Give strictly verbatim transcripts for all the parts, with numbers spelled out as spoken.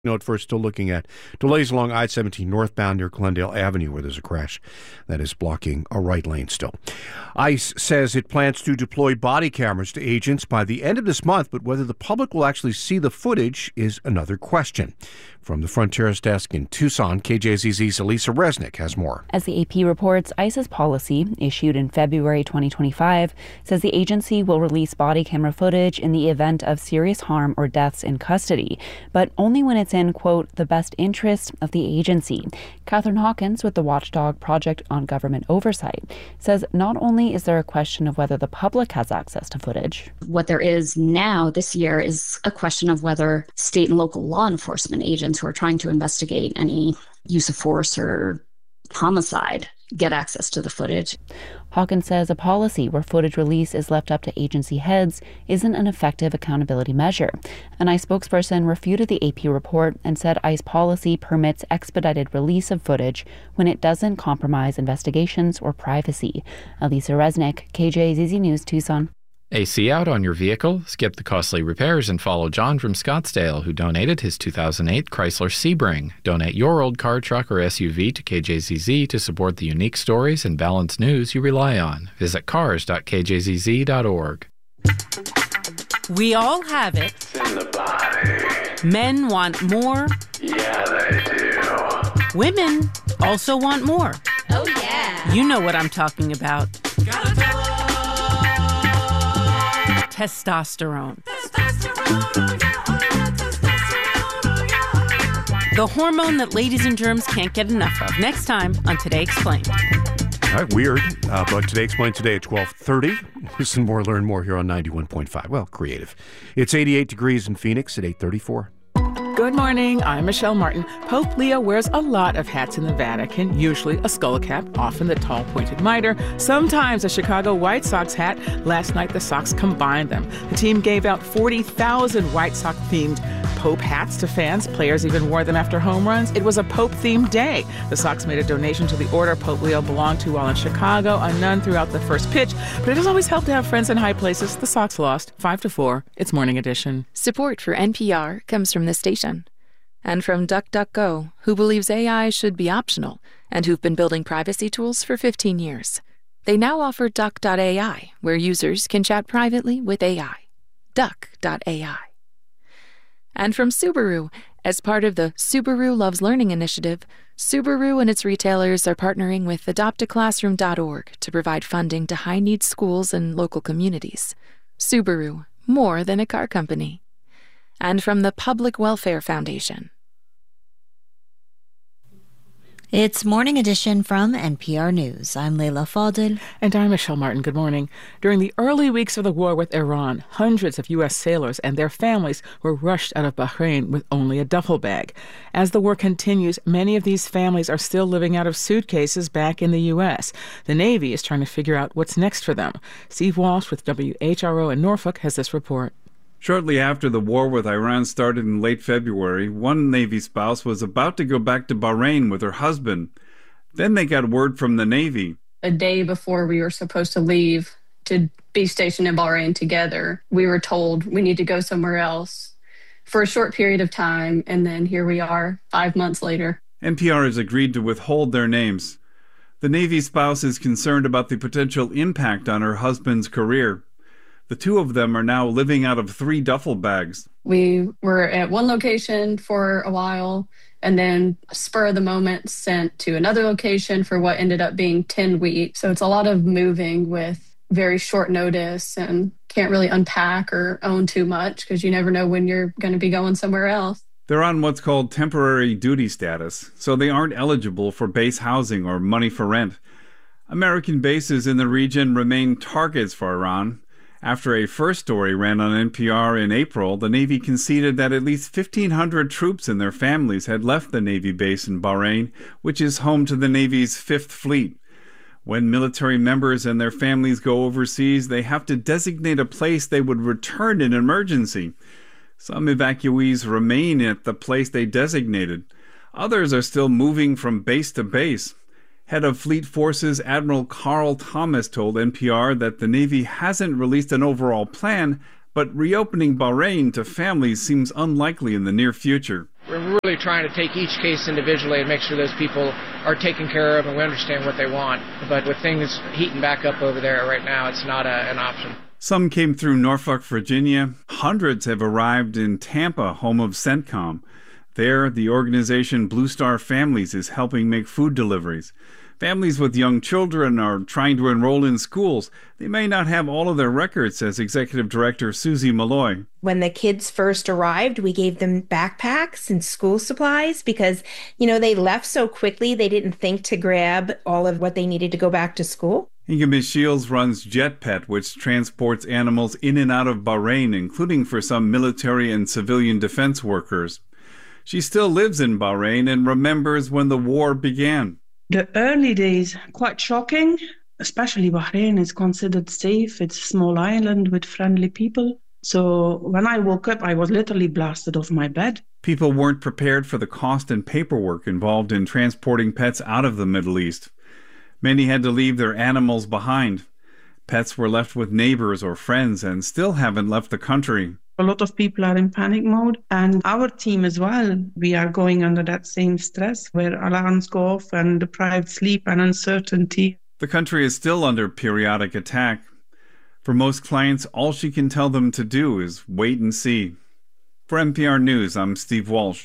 Note first, still looking at delays along I seventeen northbound near Glendale Avenue, where there's a crash that is blocking a right lane still. ICE says it plans to deploy body cameras to agents by the end of this month, but whether the public will actually see the footage is another question. From the Frontiers desk in Tucson, K J Z Z's Elisa Resnick has more. As the A P reports, ICE's policy, issued in February twenty twenty-five, says the agency will release body camera footage in the event of serious harm or deaths in custody, but only when it's in, quote, the best interest of the agency. Catherine Hawkins with the Watchdog Project on Government Oversight says not only is there a question of whether the public has access to footage. What there is now this year is a question of whether state and local law enforcement agents who are trying to investigate any use of force or homicide get access to the footage. Hawkins says a policy where footage release is left up to agency heads isn't an effective accountability measure. An ICE spokesperson refuted the A P report and said ICE policy permits expedited release of footage when it doesn't compromise investigations or privacy. Elisa Resnick, K J Z Z News, Tucson. A C out on your vehicle? Skip the costly repairs and follow John from Scottsdale, who donated his two thousand eight Chrysler Sebring. Donate your old car, truck, or S U V to K J Z Z to support the unique stories and balanced news you rely on. Visit cars dot k j z z dot org. We all have it. It's in the body. Men want more. Yeah, they do. Women also want more. Oh, yeah. You know what I'm talking about. Gotta tell her. Testosterone. Testosterone. The hormone that ladies and germs can't get enough of. Next time on Today Explained. All right, weird, uh, but Today Explained today at twelve thirty. Listen more, learn more here on ninety-one point five. Well, creative. It's eighty-eight degrees in Phoenix at eight thirty-four. Good morning, I'm Michelle Martin. Pope Leo wears a lot of hats in the Vatican, usually a skull cap, often the tall pointed mitre, sometimes a Chicago White Sox hat. Last night the Sox combined them. The team gave out forty thousand White Sox-themed Pope hats to fans. Players even wore them after home runs. It was a Pope-themed day. The Sox made a donation to the order Pope Leo belonged to while in Chicago, a nun throughout the first pitch. But it doesn't always help to have friends in high places. The Sox lost five to four. It's Morning Edition. Support for N P R comes from this station. And from DuckDuckGo, who believes A I should be optional and who've been building privacy tools for fifteen years. They now offer Duck dot A I, where users can chat privately with A I. Duck dot A I. And from Subaru, as part of the Subaru Loves Learning initiative, Subaru and its retailers are partnering with adopt a classroom dot org to provide funding to high-need schools and local communities. Subaru, more than a car company. And from the Public Welfare Foundation. It's Morning Edition from N P R News. I'm Leila Fadel. And I'm Michelle Martin. Good morning. During the early weeks of the war with Iran, hundreds of U S sailors and their families were rushed out of Bahrain with only a duffel bag. As the war continues, many of these families are still living out of suitcases back in the U S. The Navy is trying to figure out what's next for them. Steve Walsh with W H R O in Norfolk has this report. Shortly after the war with Iran started in late February, one Navy spouse was about to go back to Bahrain with her husband. Then they got word from the Navy. A day before we were supposed to leave to be stationed in Bahrain together, we were told we need to go somewhere else for a short period of time, and then here we are, five months later. N P R has agreed to withhold their names. The Navy spouse is concerned about the potential impact on her husband's career. The two of them are now living out of three duffel bags. We were at one location for a while and then spur of the moment sent to another location for what ended up being ten weeks. So it's a lot of moving with very short notice and can't really unpack or own too much because you never know when you're going to be going somewhere else. They're on what's called temporary duty status, so they aren't eligible for base housing or money for rent. American bases in the region remain targets for Iran. After a first story ran on N P R in April, the Navy conceded that at least fifteen hundred troops and their families had left the Navy base in Bahrain, which is home to the Navy's Fifth Fleet. When military members and their families go overseas, they have to designate a place they would return in an emergency. Some evacuees remain at the place they designated. Others are still moving from base to base. Head of Fleet Forces Admiral Carl Thomas told N P R that the Navy hasn't released an overall plan, But reopening Bahrain to families seems unlikely in the near future. We're really trying to take each case individually and make sure those people are taken care of and we understand what they want. But with things heating back up over there right now, it's not a, an option. Some came through Norfolk, Virginia. Hundreds have arrived in Tampa, home of CENTCOM. There, the organization Blue Star Families is helping make food deliveries. Families with young children are trying to enroll in schools. They may not have all of their records, says Executive Director Susie Malloy. When the kids first arrived, we gave them backpacks and school supplies because, you know, they left so quickly they didn't think to grab all of what they needed to go back to school. Inga Shields runs JetPet, which transports animals in and out of Bahrain, including for some military and civilian defense workers. She still lives in Bahrain and remembers when the war began. The early days, quite shocking, especially Bahrain is considered safe. It's a small island with friendly people. So when I woke up, I was literally blasted off my bed. People weren't prepared for the cost and paperwork involved in transporting pets out of the Middle East. Many had to leave their animals behind. Pets were left with neighbors or friends and still haven't left the country. A lot of people are in panic mode, and our team as well. We are going under that same stress where alarms go off and deprived sleep and uncertainty. The country is still under periodic attack. For most clients, all she can tell them to do is wait and see. For N P R News, I'm Steve Walsh.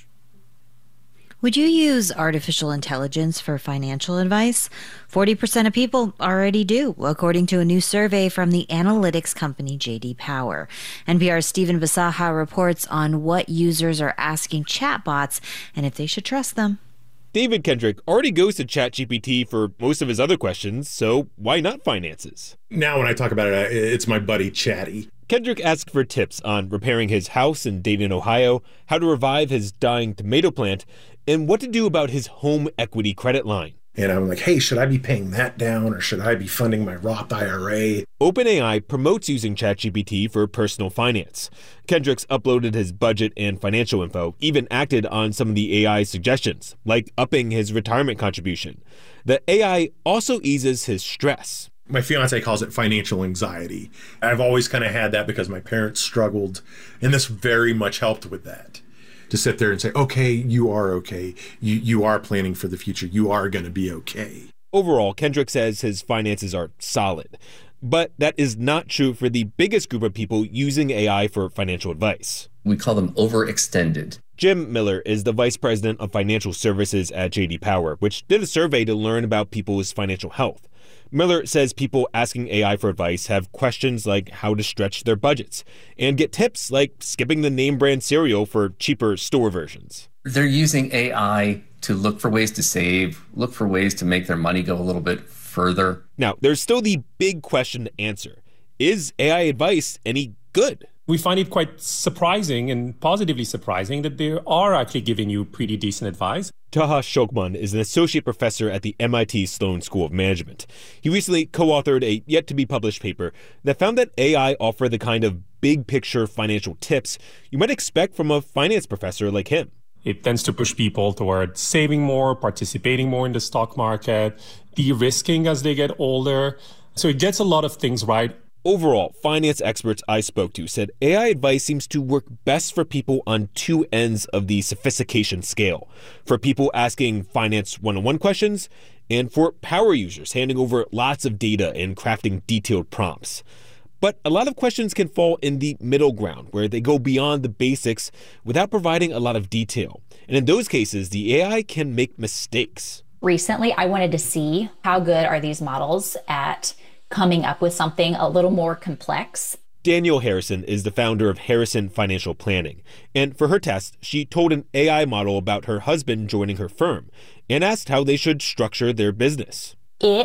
Would you use artificial intelligence for financial advice? forty percent of people already do, according to a new survey from the analytics company J D Power. N P R's Stephen Basaha reports on what users are asking chatbots and if they should trust them. David Kendrick already goes to ChatGPT for most of his other questions, so why not finances? Now when I talk about it, it's my buddy Chatty. Kendrick asked for tips on repairing his house in Dayton, Ohio, how to revive his dying tomato plant, and what to do about his home equity credit line. And I'm like, hey, should I be paying that down or should I be funding my Roth I R A? OpenAI promotes using ChatGPT for personal finance. Kendricks uploaded his budget and financial info, even acted on some of the A I's suggestions, like upping his retirement contribution. The A I also eases his stress. My fiance calls it financial anxiety. I've always kind of had that because my parents struggled, and this very much helped with that. To sit there and say, okay, you are okay. You you are planning for the future. You are going to be okay. Overall, Kendrick says his finances are solid. But that is not true for the biggest group of people using A I for financial advice. We call them overextended. Jim Miller is the vice president of financial services at J D Power, which did a survey to learn about people's financial health. Miller says people asking A I for advice have questions like how to stretch their budgets and get tips like skipping the name brand cereal for cheaper store versions. They're using A I to look for ways to save, look for ways to make their money go a little bit further. Now, there's still the big question to answer. Is A I advice any good? We find it quite surprising and positively surprising that they are actually giving you pretty decent advice. Taha Shokman is an associate professor at the M I T Sloan School of Management. He recently co-authored a yet-to-be-published paper that found that A I offer the kind of big-picture financial tips you might expect from a finance professor like him. It tends to push people toward saving more, participating more in the stock market, de-risking as they get older. So it gets a lot of things right. Overall, finance experts I spoke to said A I advice seems to work best for people on two ends of the sophistication scale. For people asking finance one-on-one questions, and for power users handing over lots of data and crafting detailed prompts. But a lot of questions can fall in the middle ground, where they go beyond the basics without providing a lot of detail. And in those cases, the A I can make mistakes. Recently, I wanted to see how good are these models at coming up with something a little more complex. Danielle Harrison is the founder of Harrison Financial Planning. And for her test, she told an A I model about her husband joining her firm and asked how they should structure their business.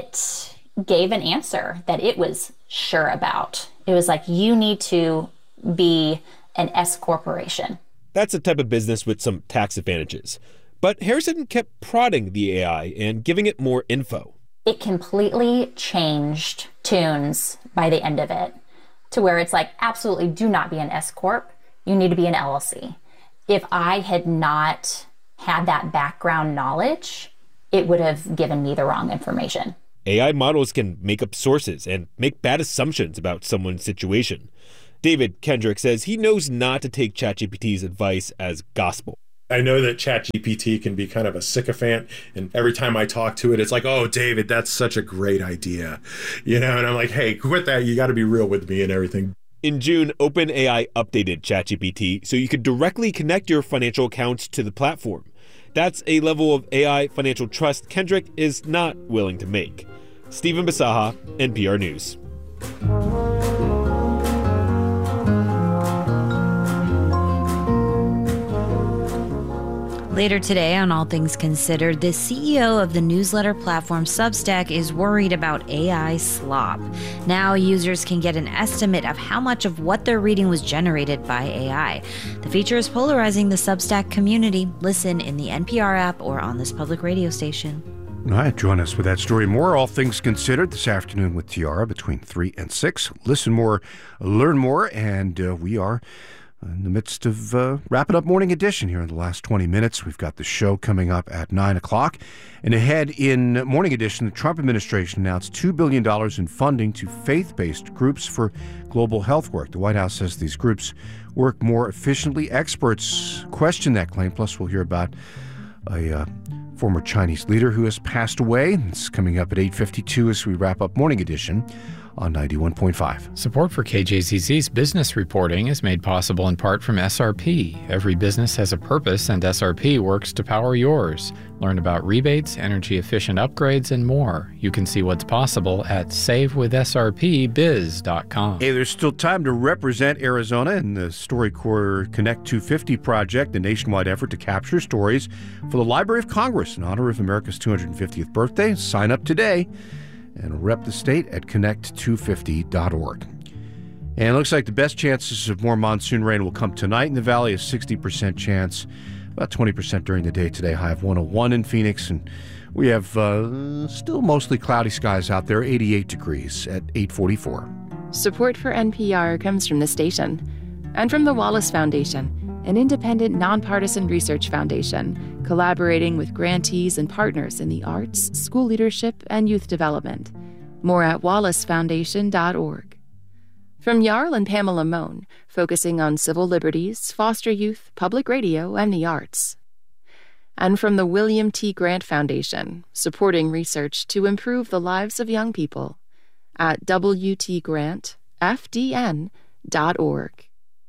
It gave an answer that it was sure about. It was like, you need to be an S corporation. That's a type of business with some tax advantages. But Harrison kept prodding the A I and giving it more info. It completely changed tunes by the end of it to where it's like, absolutely do not be an S corp. You need to be an L L C. If I had not had that background knowledge, it would have given me the wrong information. A I models can make up sources and make bad assumptions about someone's situation. David Kendrick says he knows not to take ChatGPT's advice as gospel. I know that ChatGPT can be kind of a sycophant, and every time I talk to it, it's like, oh, David, that's such a great idea. You know, and I'm like, hey, quit that. You got to be real with me and everything. In June, OpenAI updated ChatGPT so you could directly connect your financial accounts to the platform. That's a level of A I financial trust Kendrick is not willing to make. Stephen Basaha, N P R News. Later today on All Things Considered, the C E O of the newsletter platform Substack is worried about A I slop. Now users can get an estimate of how much of what they're reading was generated by A I. The feature is polarizing the Substack community. Listen in the N P R app or on this public radio station. All right, join us with that story. More All Things Considered this afternoon with Tiara between three and six. Listen more, learn more, and uh, we are in the midst of uh, wrapping up Morning Edition here in the last twenty minutes. We've got the show coming up at nine o'clock. And ahead in Morning Edition, the Trump administration announced two billion dollars in funding to faith-based groups for global health work. The White House says these groups work more efficiently. Experts question that claim. Plus, we'll hear about a uh, former Chinese leader who has passed away. It's coming up at eight fifty-two as we wrap up Morning Edition on ninety-one point five. Support for K J Z Z's business reporting is made possible in part from S R P. Every business has a purpose, and S R P works to power yours. Learn about rebates, energy-efficient upgrades, and more. You can see what's possible at save with S R P biz dot com. Hey, there's still time to represent Arizona in the StoryCorps Connect two fifty project, a nationwide effort to capture stories for the Library of Congress in honor of America's two hundred fiftieth birthday. Sign up today and rep the state at connect two fifty dot org. And it looks like the best chances of more monsoon rain will come tonight in the valley, a sixty percent chance, about twenty percent during the day today, high of one oh one in Phoenix. And we have uh, still mostly cloudy skies out there, eighty-eight degrees at eight forty-four. Support for N P R comes from the station and from the Wallace Foundation, an independent, nonpartisan research foundation collaborating with grantees and partners in the arts, school leadership, and youth development. More at wallace foundation dot org. From Jarl and Pamela Mohn, focusing on civil liberties, foster youth, public radio, and the arts. And from the William T. Grant Foundation, supporting research to improve the lives of young people at w t grant f d n dot org.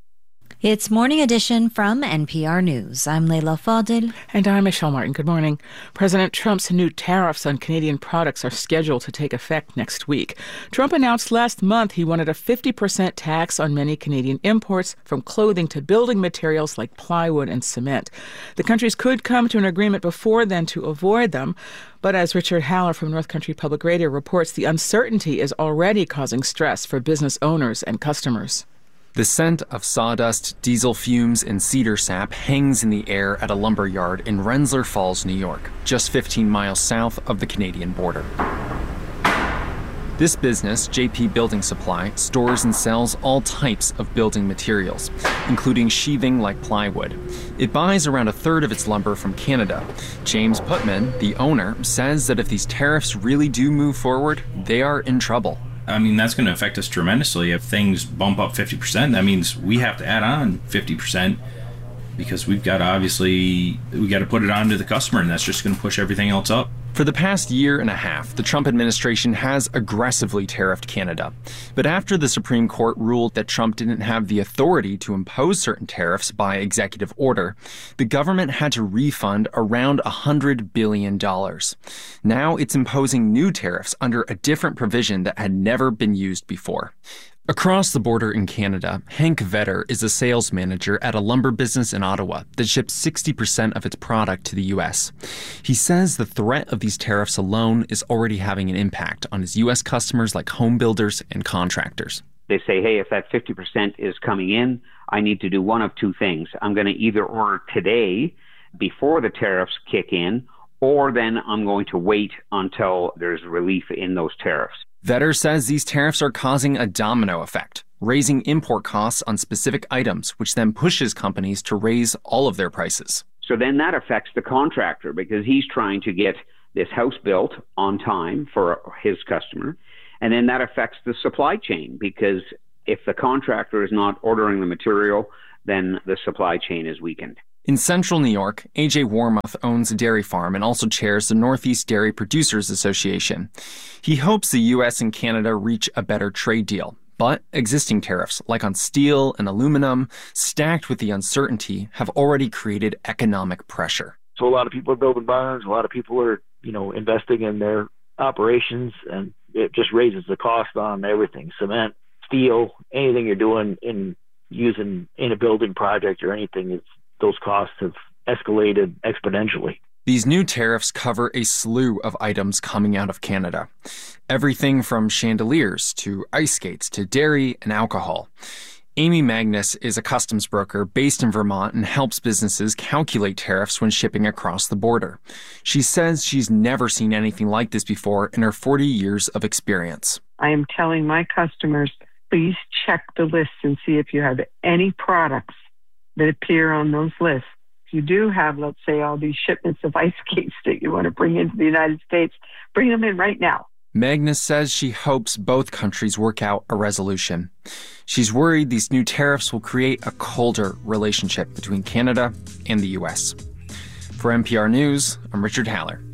It's Morning Edition from N P R News. I'm Leila Fadil. And I'm Michelle Martin. Good morning. President Trump's new tariffs on Canadian products are scheduled to take effect next week. Trump announced last month he wanted a fifty percent tax on many Canadian imports, from clothing to building materials like plywood and cement. The countries could come to an agreement before then to avoid them. But as Richard Haller from North Country Public Radio reports, the uncertainty is already causing stress for business owners and customers. The scent of sawdust, diesel fumes, and cedar sap hangs in the air at a lumber yard in Rensselaer Falls, New York, just fifteen miles south of the Canadian border. This business, J P Building Supply, stores and sells all types of building materials, including sheathing like plywood. It buys around a third of its lumber from Canada. James Putman, the owner, says that if these tariffs really do move forward, they are in trouble. I mean, that's going to affect us tremendously. If things bump up fifty percent, that means we have to add on fifty percent because we've got to obviously, we got to put it on to the customer, and that's just going to push everything else up. For the past year and a half, the Trump administration has aggressively tariffed Canada. But after the Supreme Court ruled that Trump didn't have the authority to impose certain tariffs by executive order, the government had to refund around one hundred billion dollars. Now it's imposing new tariffs under a different provision that had never been used before. Across the border in Canada, Hank Vetter is a sales manager at a lumber business in Ottawa that ships sixty percent of its product to the U S. He says the threat of these tariffs alone is already having an impact on his U S customers like home builders and contractors. They say, hey, if that fifty percent is coming in, I need to do one of two things. I'm going to either order today before the tariffs kick in, or then I'm going to wait until there's relief in those tariffs. Vetter says these tariffs are causing a domino effect, raising import costs on specific items, which then pushes companies to raise all of their prices. So then that affects the contractor because he's trying to get this house built on time for his customer. And then that affects the supply chain because If the contractor is not ordering the material, then the supply chain is weakened. In central New York, A J Warmoth owns a dairy farm and also chairs the Northeast Dairy Producers Association. He hopes the U S and Canada reach a better trade deal. But existing tariffs, like on steel and aluminum, stacked with the uncertainty, have already created economic pressure. So a lot of people are building barns, a lot of people are, you know, investing in their operations, and it just raises the cost on everything. Cement, steel, anything you're doing in using in a building project or anything, it's, those costs have escalated exponentially. These new tariffs cover a slew of items coming out of Canada. Everything from chandeliers to ice skates to dairy and alcohol. Amy Magnus is a customs broker based in Vermont and helps businesses calculate tariffs when shipping across the border. She says she's never seen anything like this before in her forty years of experience. I am telling my customers, please check the lists and see if you have any products that appear on those lists. If you do have, let's say, all these shipments of ice skates that you want to bring into the United States, bring them in right now. Magnus says she hopes both countries work out a resolution. She's worried these new tariffs will create a colder relationship between Canada and the U S. For N P R News, I'm Richard Haller.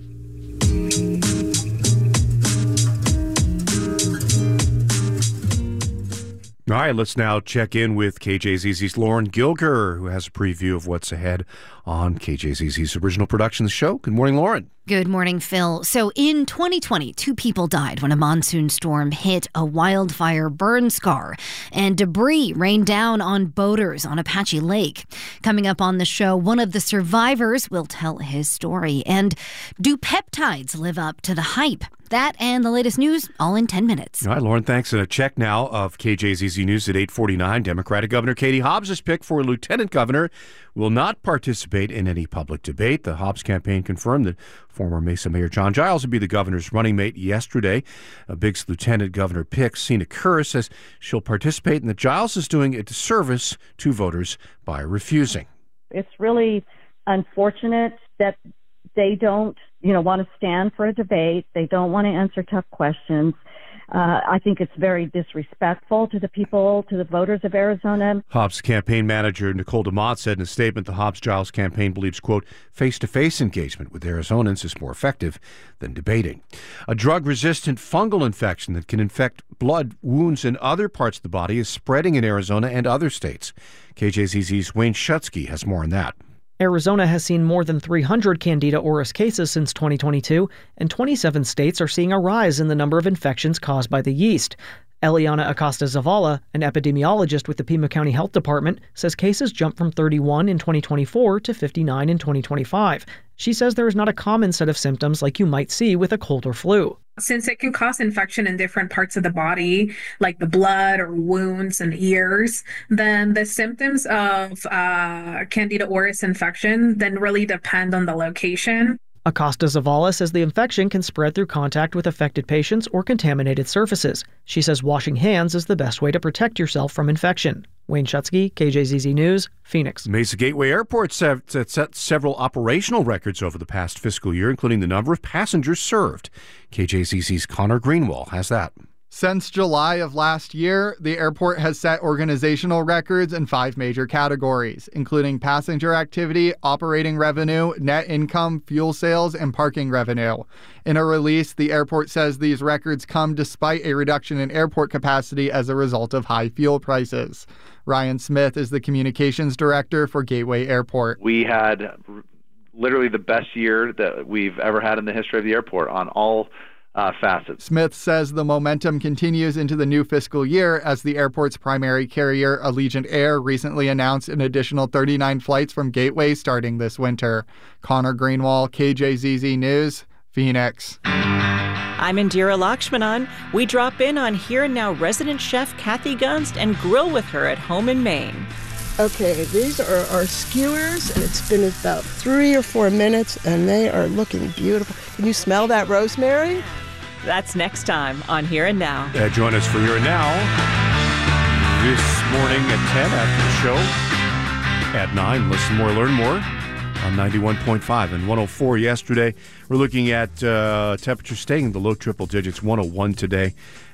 All right, let's now check in with K J Z Z's Lauren Gilger, who has a preview of what's ahead on K J Z Z's original production show. Good morning, Lauren. Good morning, Phil. So in twenty twenty, two people died when a monsoon storm hit a wildfire burn scar, and debris rained down on boaters on Apache Lake. Coming up on the show, one of the survivors will tell his story. And do peptides live up to the hype? That and the latest news, all in ten minutes. All right, Lauren, thanks. And a check now of K J Z Z News at eight forty-nine. Democratic Governor Katie Hobbs' pick for lieutenant governor will not participate in any public debate. The Hobbs campaign confirmed that former Mesa Mayor John Giles would be the governor's running mate yesterday. A Big's lieutenant governor pick, Sina Kerr, says she'll participate and that Giles is doing a disservice to voters by refusing. It's really unfortunate that they don't, you know, want to stand for a debate. They don't want to answer tough questions. Uh, I think it's very disrespectful to the people, to the voters of Arizona. Hobbs campaign manager Nicole DeMott said in a statement the Hobbs-Giles campaign believes, quote, face-to-face engagement with Arizonans is more effective than debating. A drug-resistant fungal infection that can infect blood, wounds, and other parts of the body is spreading in Arizona and other states. K J Z Z's Wayne Schutsky has more on that. Arizona has seen more than three hundred Candida auris cases since twenty twenty-two, and twenty-seven states are seeing a rise in the number of infections caused by the yeast. Eliana Acosta-Zavala, an epidemiologist with the Pima County Health Department, says cases jumped from thirty-one in twenty twenty-four to fifty-nine in twenty twenty-five. She says there is not a common set of symptoms like you might see with a cold or flu. Since it can cause infection in different parts of the body, like the blood or wounds and ears, then the symptoms of uh, Candida auris infection then really depend on the location. Acosta-Zavala says the infection can spread through contact with affected patients or contaminated surfaces. She says washing hands is the best way to protect yourself from infection. Wayne Schutsky, K J Z Z News, Phoenix. Mesa Gateway Airport set, set several operational records over the past fiscal year, including the number of passengers served. K J Z Z's Connor Greenwald has that. Since July of last year, the airport has set organizational records in five major categories, including passenger activity, operating revenue, net income, fuel sales, and parking revenue. In a release, the airport says these records come despite a reduction in airport capacity as a result of high fuel prices. Ryan Smith is the communications director for Gateway Airport. We had literally the best year that we've ever had in the history of the airport on all Uh, facets. Smith says the momentum continues into the new fiscal year as the airport's primary carrier, Allegiant Air, recently announced an additional thirty-nine flights from Gateway starting this winter. Connor Greenwald, K J Z Z News, Phoenix. I'm Indira Lakshmanan. We drop in on Here and Now resident chef Kathy Gunst and grill with her at home in Maine. Okay, these are our skewers, and it's been about three or four minutes, and they are looking beautiful. Can you smell that rosemary? That's next time on Here and Now. Uh, join us for Here and Now this morning at ten after the show. At nine, listen more, learn more on ninety-one point five and one oh four yesterday. We're looking at uh, temperature staying in the low triple digits, one oh one today.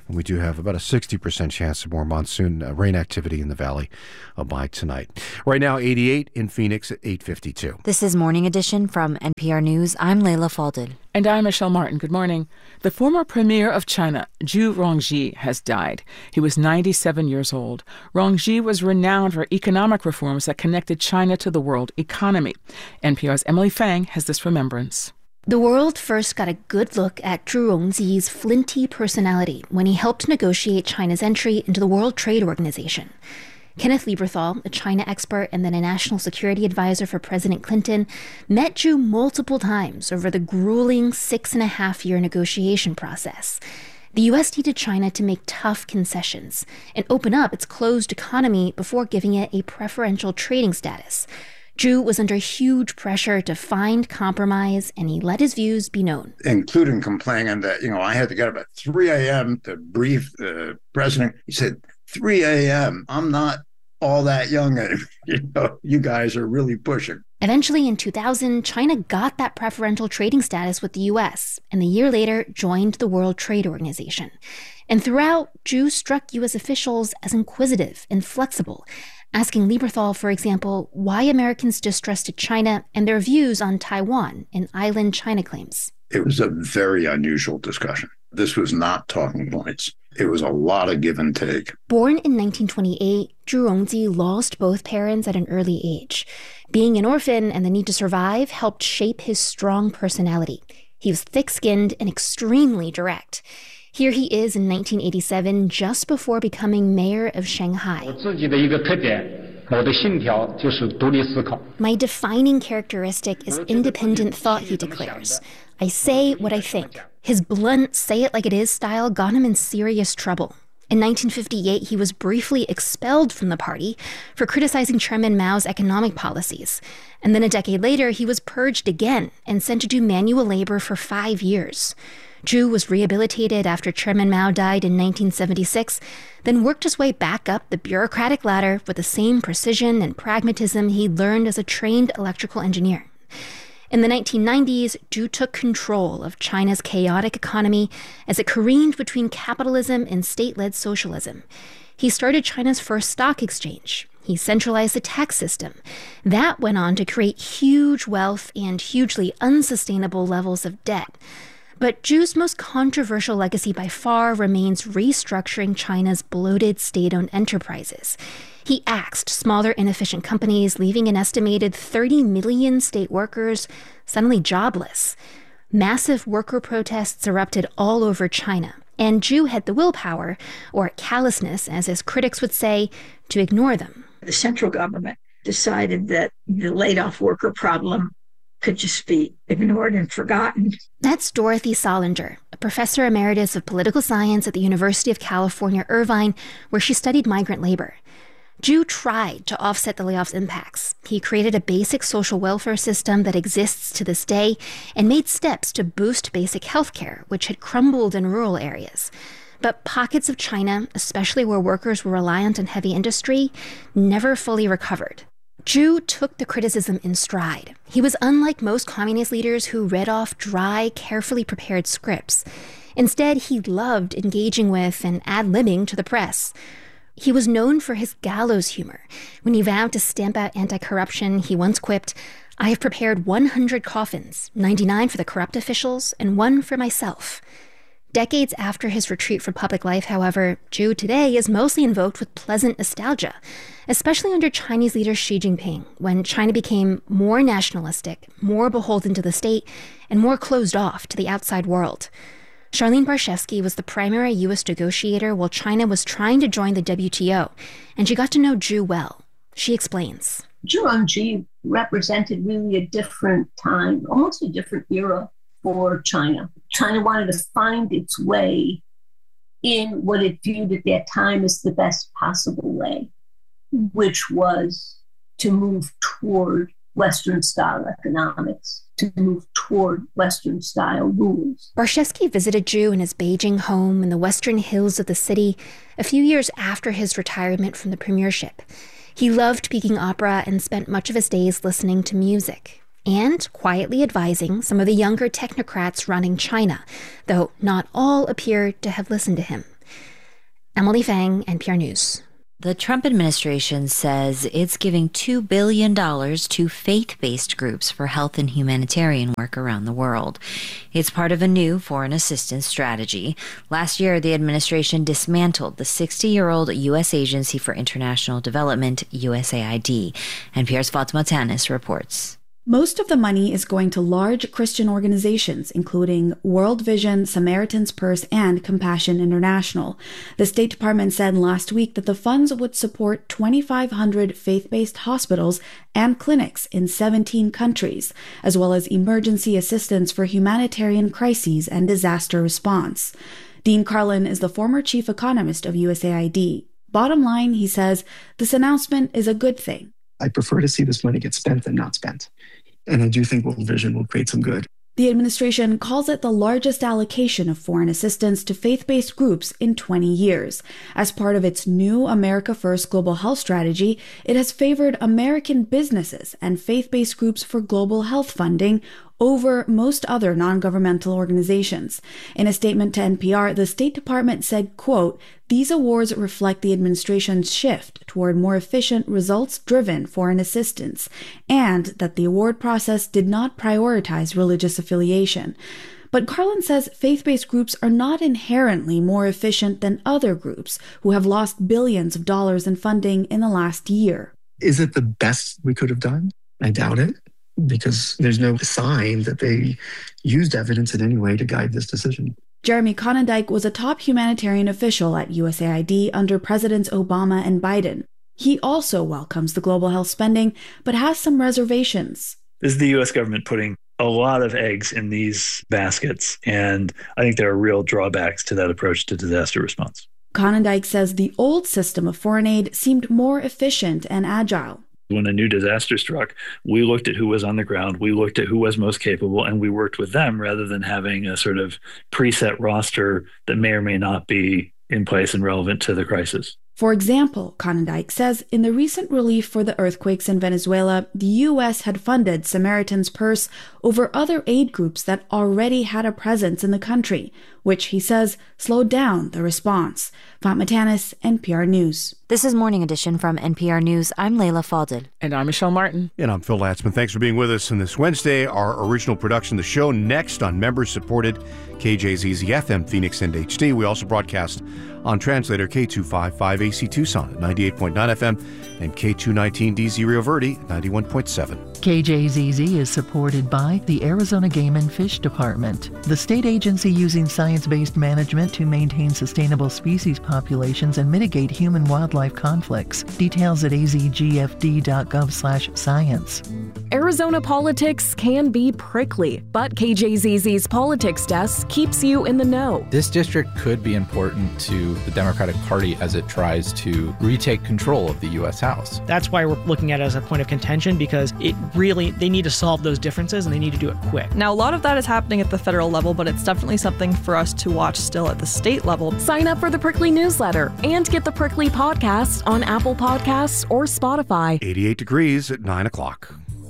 And we do have about a sixty percent chance of more monsoon uh, rain activity in the valley uh, by tonight. Right now, eighty-eight in Phoenix at eight fifty-two. This is Morning Edition from N P R News. I'm Layla Falded. And I'm Michelle Martin. Good morning. The former premier of China, Zhu Rongji, has died. He was ninety-seven years old. Rongji was renowned for economic reforms that connected China to the world economy. N P R's Emily Fang has this remembrance. The world first got a good look at Zhu Rongji's flinty personality when he helped negotiate China's entry into the World Trade Organization. Kenneth Lieberthal, a China expert and then a national security advisor for President Clinton, met Zhu multiple times over the grueling six and a half year negotiation process. The U S needed China to make tough concessions and open up its closed economy before giving it a preferential trading status. Zhu was under huge pressure to find compromise, and he let his views be known. Including complaining that, you know, I had to get up at three a.m. to brief the president. He said, three a.m., I'm not all that young. You know, you guys are really pushing. Eventually, in two thousand, China got that preferential trading status with the U S, and a year later joined the World Trade Organization. And throughout, Zhu struck U S officials as inquisitive and flexible, asking Lieberthal, for example, why Americans distrusted China and their views on Taiwan and island China claims. It was a very unusual discussion. This was not talking points. It was a lot of give and take. Born in nineteen twenty-eight, Zhu Rongji lost both parents at an early age. Being an orphan and the need to survive helped shape his strong personality. He was thick-skinned and extremely direct. Here he is in nineteen eighty-seven, just before becoming mayor of Shanghai. My defining characteristic is independent thought, he declares. I say what I think. His blunt, say-it-like-it-is style got him in serious trouble. In nineteen fifty-eight, he was briefly expelled from the party for criticizing Chairman Mao's economic policies. And then a decade later, he was purged again and sent to do manual labor for five years. Zhu was rehabilitated after Chairman Mao died in nineteen seventy-six, then worked his way back up the bureaucratic ladder with the same precision and pragmatism he'd learned as a trained electrical engineer. In the nineteen nineties, Zhu took control of China's chaotic economy as it careened between capitalism and state-led socialism. He started China's first stock exchange. He centralized the tax system. That went on to create huge wealth and hugely unsustainable levels of debt. But Zhu's most controversial legacy by far remains restructuring China's bloated state-owned enterprises. He axed smaller, inefficient companies, leaving an estimated thirty million state workers suddenly jobless. Massive worker protests erupted all over China, and Zhu had the willpower, or callousness, as his critics would say, to ignore them. The central government decided that the laid-off worker problem could just be ignored and forgotten. That's Dorothy Solinger, a professor emeritus of political science at the University of California, Irvine, where she studied migrant labor. Zhu tried to offset the layoff's impacts. He created a basic social welfare system that exists to this day and made steps to boost basic health care, which had crumbled in rural areas. But pockets of China, especially where workers were reliant on heavy industry, never fully recovered. Zhu took the criticism in stride. He was unlike most communist leaders who read off dry, carefully prepared scripts. Instead, he loved engaging with and ad-libbing to the press. He was known for his gallows humor. When he vowed to stamp out anti-corruption, he once quipped, "I have prepared one hundred coffins, ninety-nine for the corrupt officials, and one for myself." Decades after his retreat from public life, however, Zhu today is mostly invoked with pleasant nostalgia, especially under Chinese leader Xi Jinping, when China became more nationalistic, more beholden to the state, and more closed off to the outside world. Charlene Barshevsky was the primary U S negotiator while China was trying to join the W T O, and she got to know Zhu well. She explains. Zhu Rongji represented really a different time, almost a different era for China. China wanted to find its way in what it viewed at that time as the best possible way, which was to move toward Western-style economics, to move toward Western-style rules. Barshevsky visited Zhu in his Beijing home in the western hills of the city a few years after his retirement from the premiership. He loved Peking opera and spent much of his days listening to music and quietly advising some of the younger technocrats running China, though not all appeared to have listened to him. Emily Fang, N P R News. The Trump administration says it's giving two billion dollars to faith-based groups for health and humanitarian work around the world. It's part of a new foreign assistance strategy. Last year, the administration dismantled the sixty-year-old U S Agency for International Development, U S A I D. N P R's Fatima Tanis reports. Most of the money is going to large Christian organizations, including World Vision, Samaritan's Purse, and Compassion International. The State Department said last week that the funds would support twenty-five hundred faith-based hospitals and clinics in seventeen countries, as well as emergency assistance for humanitarian crises and disaster response. Dean Carlin is the former chief economist of U S A I D. Bottom line, he says, this announcement is a good thing. I prefer to see this money get spent than not spent. And I do think World Vision will create some good. The administration calls it the largest allocation of foreign assistance to faith-based groups in twenty years. As part of its new America First global health strategy, it has favored American businesses and faith-based groups for global health funding over most other non-governmental organizations. In a statement to N P R, the State Department said, quote, "These awards reflect the administration's shift toward more efficient, results-driven foreign assistance, and that the award process did not prioritize religious affiliation." But Carlin says faith-based groups are not inherently more efficient than other groups who have lost billions of dollars in funding in the last year. Is it the best we could have done? I doubt it, because there's no sign that they used evidence in any way to guide this decision. Jeremy Conondike was a top humanitarian official at U S A I D under Presidents Obama and Biden. He also welcomes the global health spending, but has some reservations. This is the U S government putting a lot of eggs in these baskets, and I think there are real drawbacks to that approach to disaster response. Conondike says the old system of foreign aid seemed more efficient and agile. When a new disaster struck, we looked at who was on the ground, we looked at who was most capable, and we worked with them rather than having a sort of preset roster that may or may not be in place and relevant to the crisis. For example, Conondike says in the recent relief for the earthquakes in Venezuela, the U S had funded Samaritan's Purse over other aid groups that already had a presence in the country, which he says slowed down the response. Fatma Tanis, N P R News. This is Morning Edition from N P R News. I'm Layla Falded. And I'm Michelle Martin. And I'm Phil Latzman. Thanks for being with us on this Wednesday. Our original production, the show, next on members-supported K J Z Z F M Phoenix and H D. We also broadcast on translator K two fifty-five A C Tucson at ninety-eight point nine F M and K two nineteen D Z Rio Verde at ninety-one point seven. K J Z Z is supported by the Arizona Game and Fish Department, the state agency using science-based management to maintain sustainable species populations and mitigate human-wildlife conflicts. Details at a z g f d dot gov slash science. Arizona politics can be prickly, but K J Z Z's politics desk keeps you in the know. This district could be important to the Democratic Party as it tries to retake control of the U S House. That's why we're looking at it as a point of contention, because it really, they need to solve those differences and they need to do it quick. Now, a lot of that is happening at the federal level, but it's definitely something for us to watch still at the state level. Sign up for the Prickly newsletter and get the Prickly podcast on Apple Podcasts or Spotify. eighty-eight degrees at nine o'clock.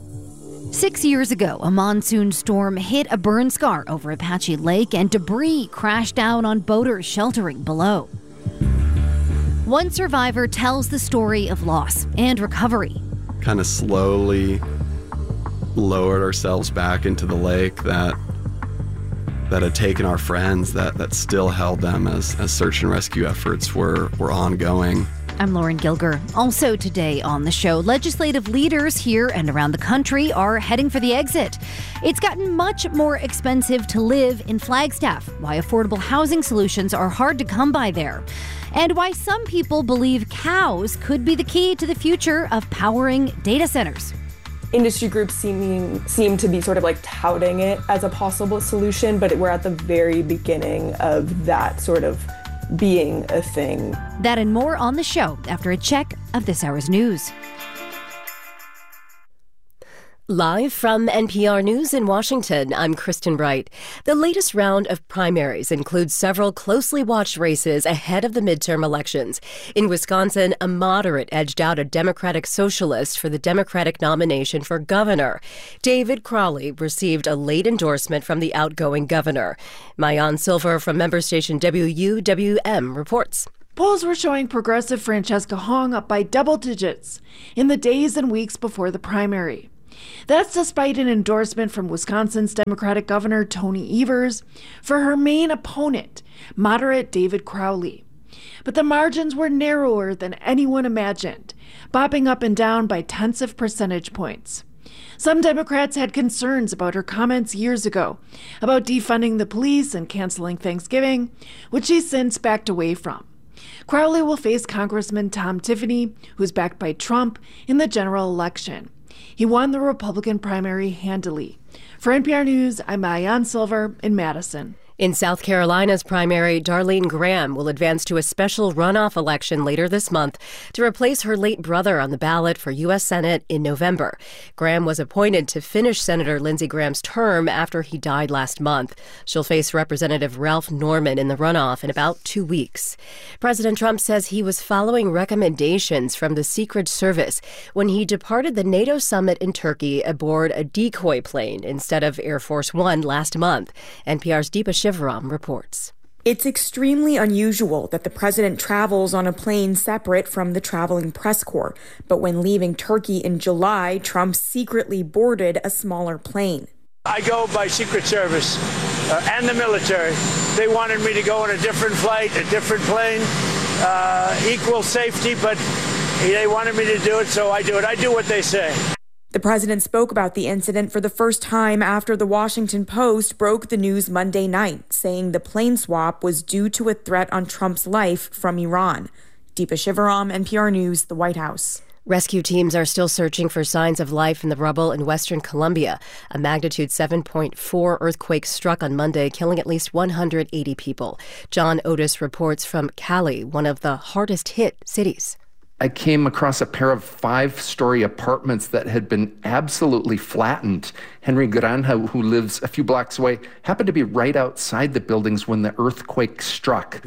Six years ago, a monsoon storm hit a burn scar over Apache Lake and debris crashed down on boaters sheltering below. One survivor tells the story of loss and recovery. Kind of slowly lowered ourselves back into the lake that that had taken our friends, that, that still held them as, as search and rescue efforts were, were ongoing. I'm Lauren Gilger. Also today on the show, legislative leaders here and around the country are heading for the exit. It's gotten much more expensive to live in Flagstaff, why affordable housing solutions are hard to come by there, and why some people believe cows could be the key to the future of powering data centers. Industry groups seem, seem to be sort of like touting it as a possible solution, but we're at the very beginning of that sort of being a thing. That and more on the show after a check of this hour's news. Live from N P R News in Washington, I'm Kristen Wright. The latest round of primaries includes several closely watched races ahead of the midterm elections. In Wisconsin, a moderate edged out a Democratic socialist for the Democratic nomination for governor. David Crowley received a late endorsement from the outgoing governor. Maayan Silver from member station W U W M reports. Polls were showing progressive Francesca Hong up by double digits in the days and weeks before the primary. That's despite an endorsement from Wisconsin's Democratic Governor Tony Evers for her main opponent, moderate David Crowley. But the margins were narrower than anyone imagined, bopping up and down by tenths of percentage points. Some Democrats had concerns about her comments years ago about defunding the police and canceling Thanksgiving, which she's since backed away from. Crowley will face Congressman Tom Tiffany, who's backed by Trump, in the general election. He won the Republican primary handily. For N P R News, I'm Maayan Silver in Madison. In South Carolina's primary, Darlene Graham will advance to a special runoff election later this month to replace her late brother on the ballot for U S Senate in November. Graham was appointed to finish Senator Lindsey Graham's term after he died last month. She'll face Representative Ralph Norman in the runoff in about two weeks. President Trump says he was following recommendations from the Secret Service when he departed the NATO summit in Turkey aboard a decoy plane instead of Air Force One last month. N P R's Deepa Shivaram reports. It's extremely unusual that the president travels on a plane separate from the traveling press corps. But when leaving Turkey in July, Trump secretly boarded a smaller plane. I go by Secret Service uh, and the military. They wanted me to go on a different flight, a different plane, uh, equal safety, but they wanted me to do it, so I do it. I do what they say. The president spoke about the incident for the first time after the Washington Post broke the news Monday night, saying the plane swap was due to a threat on Trump's life from Iran. Deepa Shivaram, N P R News, the White House. Rescue teams are still searching for signs of life in the rubble in western Colombia. A magnitude seven point four earthquake struck on Monday, killing at least one hundred eighty people. John Otis reports from Cali, one of the hardest hit cities. I came across a pair of five-story apartments that had been absolutely flattened. Henry Granja, who lives a few blocks away, happened to be right outside the buildings when the earthquake struck.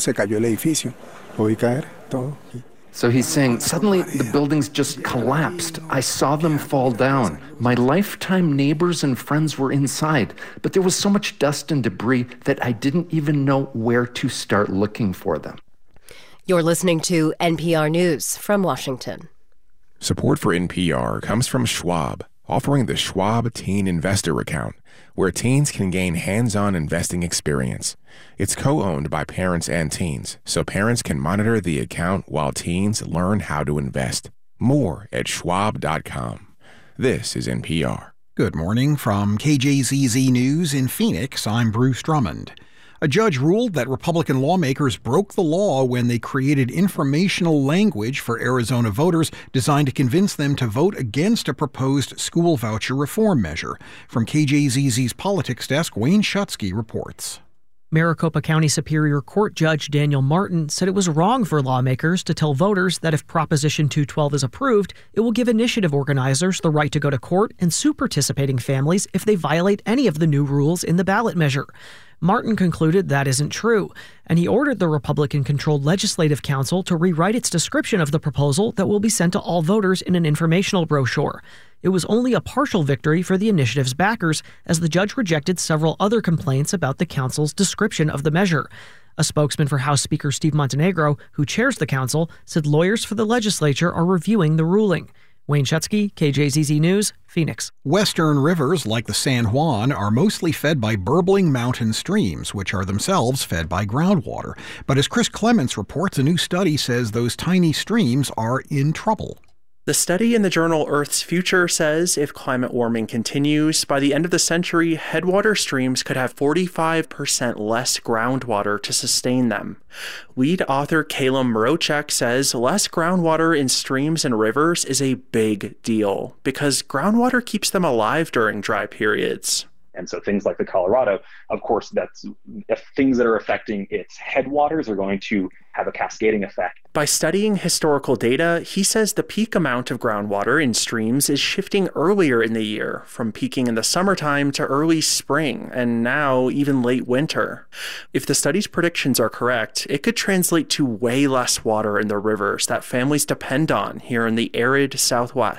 So he's saying, suddenly the buildings just collapsed. I saw them fall down. My lifetime neighbors and friends were inside, but there was so much dust and debris that I didn't even know where to start looking for them. You're listening to N P R News from Washington. Support for N P R comes from Schwab, offering the Schwab Teen Investor Account, where teens can gain hands-on investing experience. It's co-owned by parents and teens, so parents can monitor the account while teens learn how to invest. More at schwab dot com. This is N P R. Good morning from K J Z Z News in Phoenix. I'm Bruce Drummond. A judge ruled that Republican lawmakers broke the law when they created informational language for Arizona voters designed to convince them to vote against a proposed school voucher reform measure. From K J Z Z's Politics Desk, Wayne Schutsky reports. Maricopa County Superior Court Judge Daniel Martin said it was wrong for lawmakers to tell voters that if Proposition two twelve is approved, it will give initiative organizers the right to go to court and sue participating families if they violate any of the new rules in the ballot measure. Martin concluded that isn't true, and he ordered the Republican-controlled Legislative Council to rewrite its description of the proposal that will be sent to all voters in an informational brochure. It was only a partial victory for the initiative's backers, as the judge rejected several other complaints about the council's description of the measure. A spokesman for House Speaker Steve Montenegro, who chairs the council, said lawyers for the legislature are reviewing the ruling. Wayne Schutsky, K J Z Z News, Phoenix. Western rivers like the San Juan are mostly fed by burbling mountain streams, which are themselves fed by groundwater. But as Chris Clements reports, a new study says those tiny streams are in trouble. The study in the journal Earth's Future says if climate warming continues, by the end of the century, headwater streams could have forty-five percent less groundwater to sustain them. Lead author Calum Mrochek says less groundwater in streams and rivers is a big deal because groundwater keeps them alive during dry periods. And so things like the Colorado, of course, that's if things that are affecting its headwaters are going to have a cascading effect. By studying historical data, he says the peak amount of groundwater in streams is shifting earlier in the year, from peaking in the summertime to early spring, and now even late winter. If the study's predictions are correct, it could translate to way less water in the rivers that families depend on here in the arid Southwest.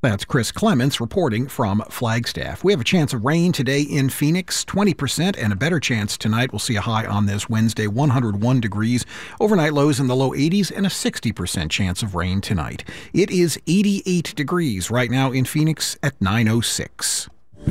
That's Chris Clements reporting from Flagstaff. We have a chance of rain today in Phoenix, twenty percent, and a better chance tonight. We'll see a high on this Wednesday, one hundred one degrees. Overnight lows in the low eighties and a sixty percent chance of rain tonight. It is eighty-eight degrees right now in Phoenix at nine oh six.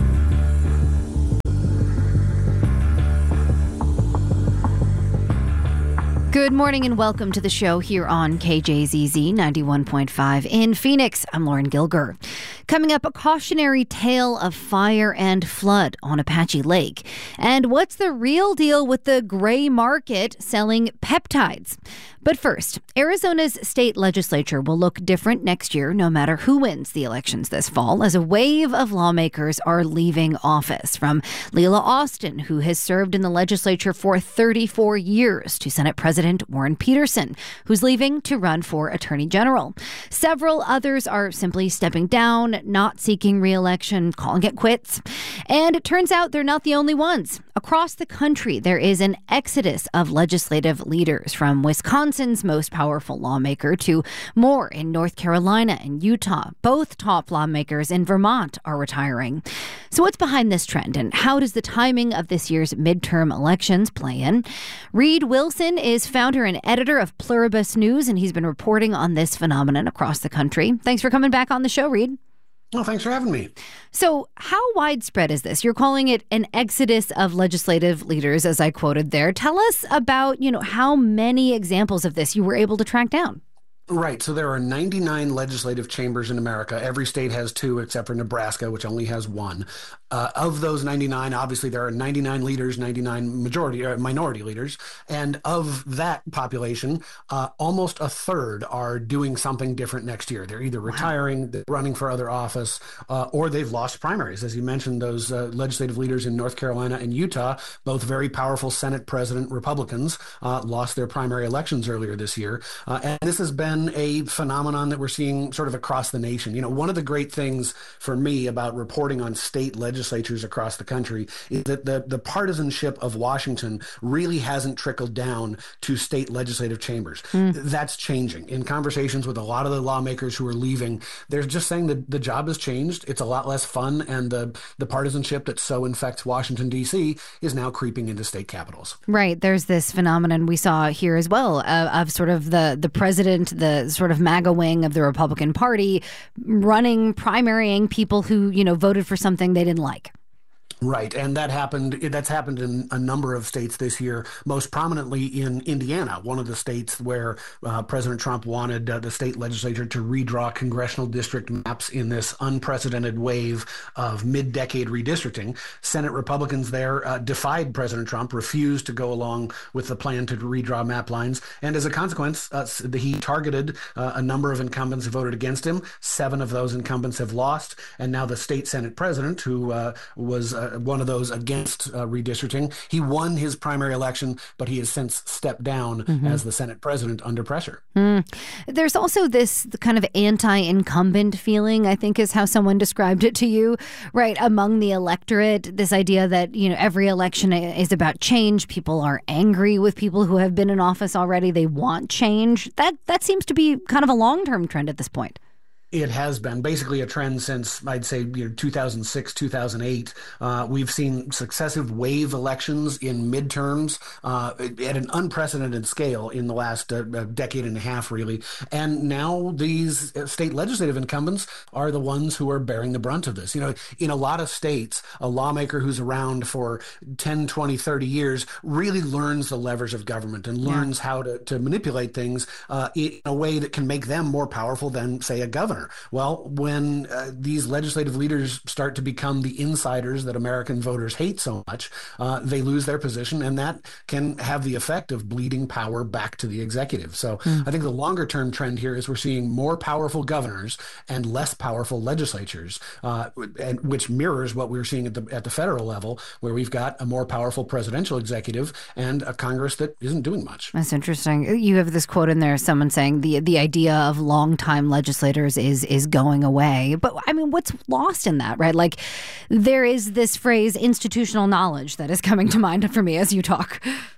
Good morning and welcome to the show here on K J Z Z ninety-one point five in Phoenix. I'm Lauren Gilger. Coming up, a cautionary tale of fire and flood on Apache Lake. And what's the real deal with the gray market selling peptides? But first, Arizona's state legislature will look different next year, no matter who wins the elections this fall, as a wave of lawmakers are leaving office. From Leila Austin, who has served in the legislature for thirty-four years, to Senate President Warren Peterson, who's leaving to run for Attorney General. Several others are simply stepping down, not seeking re-election, calling it quits. And it turns out they're not the only ones. Across the country, there is an exodus of legislative leaders, from Wisconsin's most powerful lawmaker to more in North Carolina and Utah. Both top lawmakers in Vermont are retiring. So what's behind this trend, and how does the timing of this year's midterm elections play in? Reed Wilson is founder and editor of Pluribus News, and he's been reporting on this phenomenon across the country. Thanks for coming back on the show, Reed. Well, thanks for having me. So how widespread is this? You're calling it an exodus of legislative leaders, as I quoted there. Tell us about, you know, how many examples of this you were able to track down. Right. So there are ninety-nine legislative chambers in America. Every state has two, except for Nebraska, which only has one. Uh, of those ninety-nine, obviously, there are ninety-nine leaders, ninety-nine majority or minority leaders. And of that population, uh, almost a third are doing something different next year. They're either retiring, they're running for other office, uh, or they've lost primaries. As you mentioned, those uh, legislative leaders in North Carolina and Utah, both very powerful Senate President Republicans, uh, lost their primary elections earlier this year. Uh, and this has been a phenomenon that we're seeing sort of across the nation. You know, one of the great things for me about reporting on state legislatures across the country is that the, the partisanship of Washington really hasn't trickled down to state legislative chambers. Mm. That's changing. In conversations with a lot of the lawmakers who are leaving, they're just saying that the job has changed. It's a lot less fun, and the, the partisanship that so infects Washington, D C is now creeping into state capitals. Right. There's this phenomenon we saw here as well uh, of sort of the, the president, the sort of MAGA wing of the Republican Party running, primarying people who, you know, voted for something they didn't like. Right. And that happened. That's happened in a number of states this year, most prominently in Indiana, one of the states where uh, President Trump wanted uh, the state legislature to redraw congressional district maps in this unprecedented wave of mid-decade redistricting. Senate Republicans there uh, defied President Trump, refused to go along with the plan to redraw map lines. And as a consequence, uh, he targeted uh, a number of incumbents who voted against him. Seven of those incumbents have lost. And now the state Senate president, who uh, was uh, one of those against uh, redistricting. He won his primary election, but he has since stepped down mm-hmm. as the Senate president under pressure. Mm. There's also this kind of anti-incumbent feeling, I think is how someone described it to you, right, among the electorate. This idea that, you know, every election is about change. People are angry with people who have been in office already. They want change. That, that seems to be kind of a long-term trend at this point. It has been basically a trend since, I'd say, you know, two thousand six, two thousand eight. Uh, we've seen successive wave elections in midterms uh, at an unprecedented scale in the last uh, decade and a half, really. And now these state legislative incumbents are the ones who are bearing the brunt of this. You know, in a lot of states, a lawmaker who's around for ten, twenty, thirty years really learns the levers of government and learns yeah. how to, to manipulate things uh, in a way that can make them more powerful than, say, a governor. Well, when uh, these legislative leaders start to become the insiders that American voters hate so much, uh, they lose their position, and that can have the effect of bleeding power back to the executive. So mm. I think the longer term trend here is we're seeing more powerful governors and less powerful legislatures, uh, and which mirrors what we're seeing at the at the federal level, where we've got a more powerful presidential executive and a Congress that isn't doing much. That's interesting. You have this quote in there, someone saying the the idea of longtime legislators is is going away. But I mean, what's lost in that, right? Like, there is this phrase institutional knowledge that is coming to mind for me as you talk.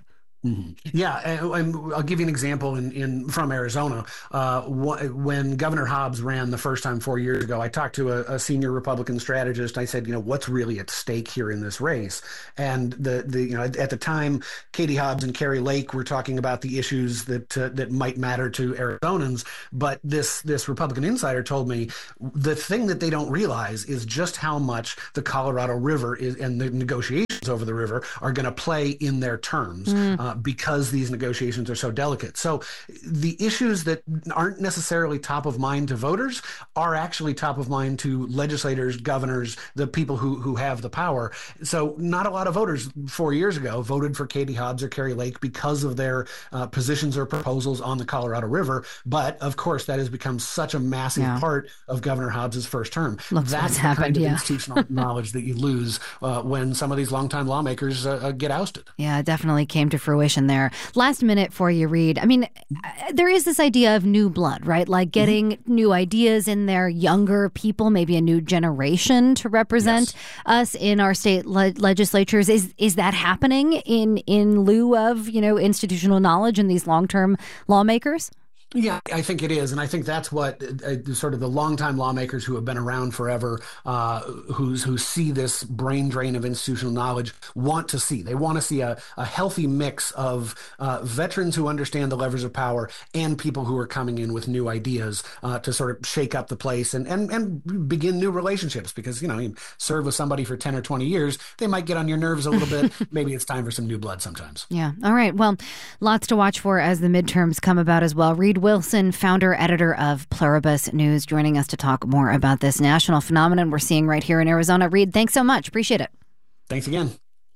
Mm-hmm. Yeah, and I'll give you an example in, in from Arizona. Uh, when Governor Hobbs ran the first time four years ago, I talked to a, a senior Republican strategist. I said, you know, what's really at stake here in this race? And the the you know at the time, Katie Hobbs and Kari Lake were talking about the issues that uh, that might matter to Arizonans. But this this Republican insider told me the thing that they don't realize is just how much the Colorado River is and the negotiations over the river are going to play in their terms. Mm. Uh, because these negotiations are so delicate. So the issues that aren't necessarily top of mind to voters are actually top of mind to legislators, governors, the people who, who have the power. So not a lot of voters four years ago voted for Katie Hobbs or Kari Lake because of their uh, positions or proposals on the Colorado River. But of course, that has become such a massive yeah. part of Governor Hobbs's first term. Looks That's the happened, kind of yeah. institutional knowledge that you lose uh, when some of these longtime lawmakers uh, get ousted. Yeah, it definitely came to fruition there. Last minute for you, Reed. I mean, there is this idea of new blood, right? Like getting mm-hmm. new ideas in there, younger people, maybe a new generation to represent yes. us in our state le- legislatures. Is is that happening in in lieu of, you know, institutional knowledge and these long-term lawmakers? Yeah, I think it is. And I think that's what uh, sort of the longtime lawmakers who have been around forever, uh, who's, who see this brain drain of institutional knowledge want to see. They want to see a, a healthy mix of uh, veterans who understand the levers of power and people who are coming in with new ideas uh, to sort of shake up the place and, and, and begin new relationships. Because, you know, you serve with somebody for ten or twenty years, they might get on your nerves a little bit. Maybe it's time for some new blood sometimes. Yeah. All right. Well, lots to watch for as the midterms come about as well. Reed Wilson, founder, editor of Pluribus News, joining us to talk more about this national phenomenon we're seeing right here in Arizona. Reed, thanks so much. Appreciate it. Thanks again.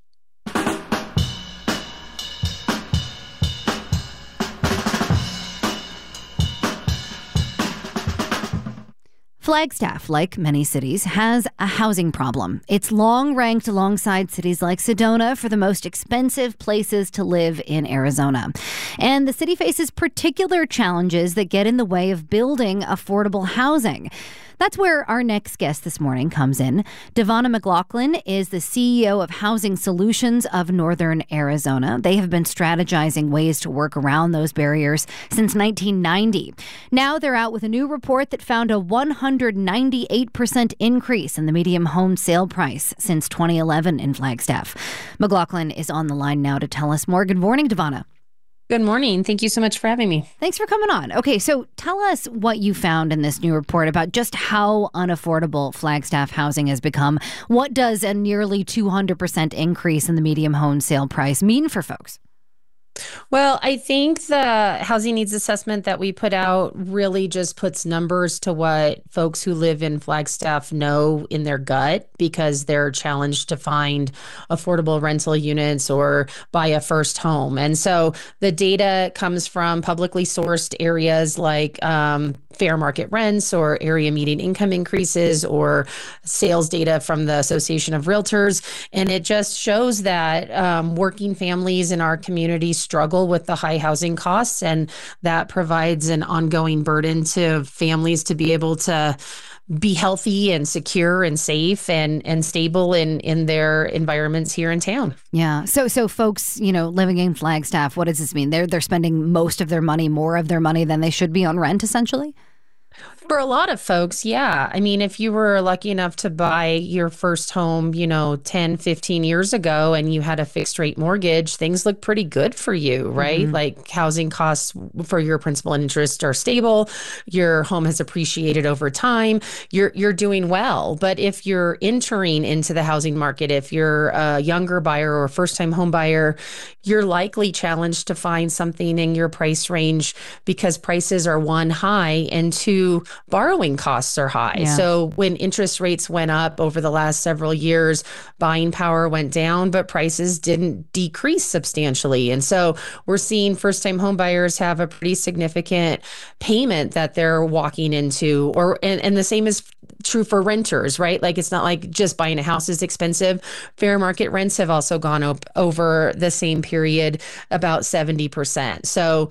Flagstaff, like many cities, has a housing problem. It's long ranked alongside cities like Sedona for the most expensive places to live in Arizona. And the city faces particular challenges that get in the way of building affordable housing. That's where our next guest this morning comes in. Devonna McLaughlin is the C E O of Housing Solutions of Northern Arizona. They have been strategizing ways to work around those barriers since nineteen ninety. Now they're out with a new report that found a one hundred ninety-eight percent increase in the median home sale price since twenty eleven in Flagstaff. McLaughlin is on the line now to tell us more. Good morning, Devonna. Good morning. Thank you so much for having me. Thanks for coming on. Okay, so tell us what you found in this new report about just how unaffordable Flagstaff housing has become. What does a nearly two hundred percent increase in the median home sale price mean for folks? Well, I think the housing needs assessment that we put out really just puts numbers to what folks who live in Flagstaff know in their gut, because they're challenged to find affordable rental units or buy a first home. And so the data comes from publicly sourced areas like um, fair market rents or area median income increases or sales data from the Association of Realtors. And it just shows that um, working families in our community struggle with the high housing costs, and that provides an ongoing burden to families to be able to be healthy and secure and safe and and stable in in their environments here in town. Yeah. So so folks, you know, living in Flagstaff, what does this mean? They're they're spending most of their money, more of their money than they should be on rent, essentially? For a lot of folks, yeah. I mean, if you were lucky enough to buy your first home, you know, ten, fifteen years ago and you had a fixed rate mortgage, things look pretty good for you, right? Mm-hmm. Like housing costs for your principal and interest are stable. Your home has appreciated over time. You're you're doing well. But if you're entering into the housing market, if you're a younger buyer or a first time home buyer, you're likely challenged to find something in your price range because prices are one, high, and two, borrowing costs are high. Yeah. So when interest rates went up over the last several years, buying power went down, but prices didn't decrease substantially. And so we're seeing first-time home buyers have a pretty significant payment that they're walking into, or and, and the same is true for renters, right? Like it's not like just buying a house is expensive. Fair market rents have also gone up over the same period about seventy percent. So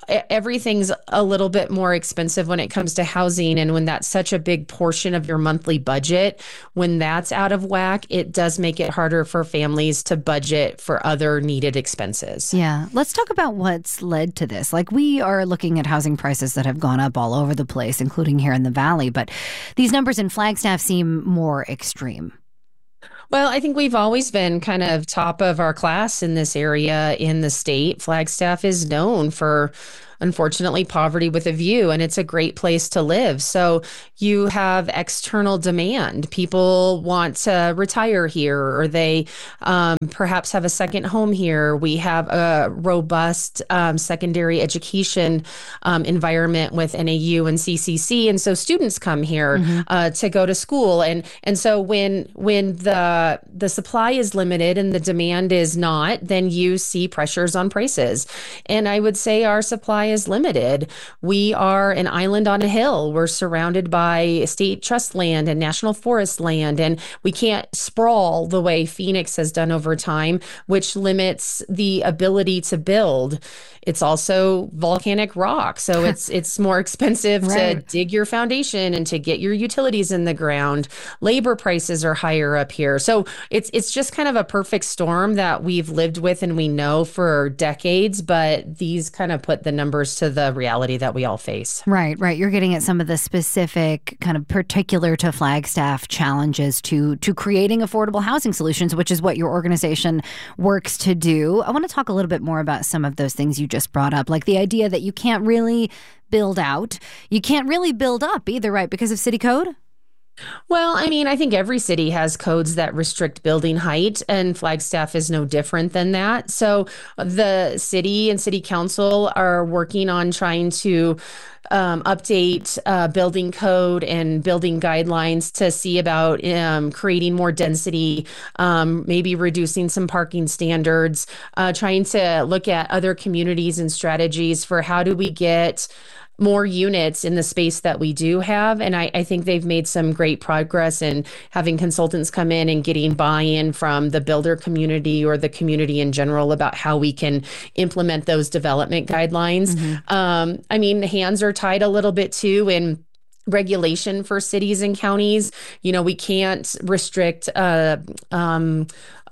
everything's a little bit more expensive when it comes to housing. And when that's such a big portion of your monthly budget, when that's out of whack, it does make it harder for families to budget for other needed expenses. Yeah. Let's talk about what's led to this. Like, we are looking at housing prices that have gone up all over the place, including here in the Valley. But these numbers in Flagstaff seem more extreme. Well, I think we've always been kind of top of our class in this area in the state. Flagstaff is known for, unfortunately, poverty with a view, and it's a great place to live. So you have external demand. People want to retire here, or they um, perhaps have a second home here. We have a robust um, secondary education um, environment with N A U and C C C, and so students come here mm-hmm. uh, to go to school. And and so when when the the supply is limited and the demand is not, then you see pressures on prices. And I would say our supply is limited. We are an island on a hill. We're surrounded by state trust land and national forest land, and we can't sprawl the way Phoenix has done over time, which limits the ability to build. It's also volcanic rock, so it's it's more expensive right. to dig your foundation and to get your utilities in the ground. Labor prices are higher up here. So it's it's just kind of a perfect storm that we've lived with and we know for decades, but these kind of put the numbers to the reality that we all face. Right, right. You're getting at some of the specific kind of particular to Flagstaff challenges to to creating affordable housing solutions, which is what your organization works to do. I want to talk a little bit more about some of those things you just brought up, like the idea that you can't really build out. You can't really build up either, right, because of city code? Well, I mean, I think every city has codes that restrict building height, and Flagstaff is no different than that. So the city and city council are working on trying to um, update uh, building code and building guidelines to see about um, creating more density, um, maybe reducing some parking standards, uh, trying to look at other communities and strategies for how do we get more units in the space that we do have. And I, I think they've made some great progress in having consultants come in and getting buy-in from the builder community or the community in general about how we can implement those development guidelines. Mm-hmm. Um, I mean, hands are tied a little bit too in regulation for cities and counties. You know, we can't restrict uh, um,